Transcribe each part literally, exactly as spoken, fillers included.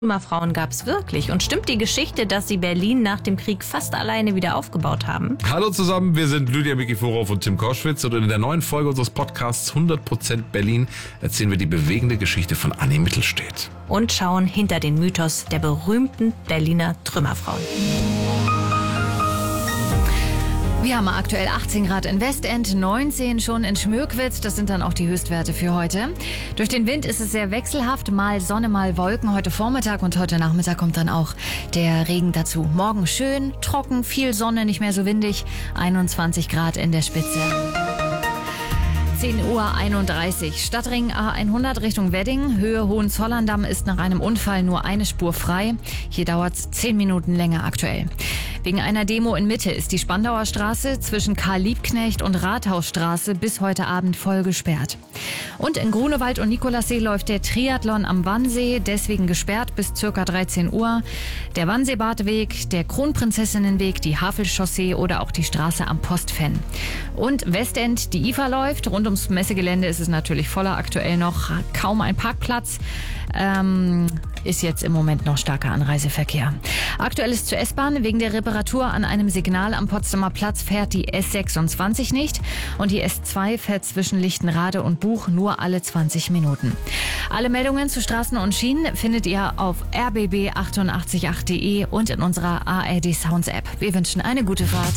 Trümmerfrauen gab es wirklich. Und stimmt die Geschichte, dass sie Berlin nach dem Krieg fast alleine wieder aufgebaut haben? Hallo zusammen, wir sind Lydia Mikiforov und Tim Koschwitz und in der neuen Folge unseres Podcasts hundert Prozent Berlin erzählen wir die bewegende Geschichte von Annie Mittelstedt. Und schauen hinter den Mythos der berühmten Berliner Trümmerfrauen. Wir haben aktuell achtzehn Grad in Westend, neunzehn schon in Schmöckwitz. Das sind dann auch die Höchstwerte für heute. Durch den Wind ist es sehr wechselhaft. Mal Sonne, mal Wolken. Heute Vormittag und heute Nachmittag kommt dann auch der Regen dazu. Morgen schön, trocken, viel Sonne, nicht mehr so windig. einundzwanzig Grad in der Spitze. zehn Uhr einunddreißig. Stadtring A hundert Richtung Wedding. Höhe Hohenzollern-Damm ist nach einem Unfall nur eine Spur frei. Hier dauert es zehn Minuten länger aktuell. Wegen einer Demo in Mitte ist die Spandauer Straße zwischen Karl-Liebknecht und Rathausstraße bis heute Abend voll gesperrt. Und in Grunewald und Nikolassee läuft der Triathlon am Wannsee, deswegen gesperrt bis ca. dreizehn Uhr. Der Wannsee-Badeweg, der Kronprinzessinnenweg, die Havelchaussee oder auch die Straße am Postfenn. Und Westend, die I F A läuft. Rund ums Messegelände ist es natürlich voller, aktuell noch kaum ein Parkplatz. Ähm, ist jetzt im Moment noch starker Anreiseverkehr. Aktuell ist zur S-Bahn wegen der Reparatur an einem Signal am Potsdamer Platz fährt die S sechsundzwanzig nicht und die S zwei fährt zwischen Lichtenrade und Buch nur alle zwanzig Minuten. Alle Meldungen zu Straßen und Schienen findet ihr auf r b b achtundachtzig punkt acht punkt de und in unserer A R D Sounds App. Wir wünschen eine gute Fahrt.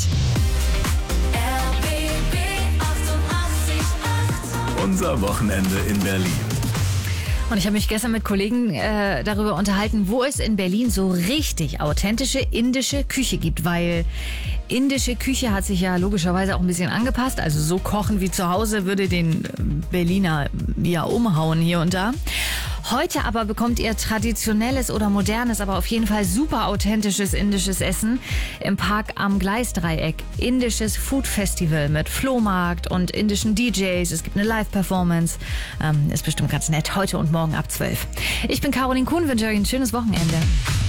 Unser Wochenende in Berlin. Und ich habe mich gestern mit Kollegen äh, darüber unterhalten, wo es in Berlin so richtig authentische indische Küche gibt, weil indische Küche hat sich ja logischerweise auch ein bisschen angepasst. Also so kochen wie zu Hause würde den Berliner ja umhauen hier und da. Heute aber bekommt ihr traditionelles oder modernes, aber auf jeden Fall super authentisches indisches Essen im Park am Gleisdreieck. Indisches Food Festival mit Flohmarkt und indischen D Js. Es gibt eine Live-Performance. Ähm, ist bestimmt ganz nett. Heute und morgen ab zwölf. Ich bin Caroline Kuhn, wünsche euch ein schönes Wochenende.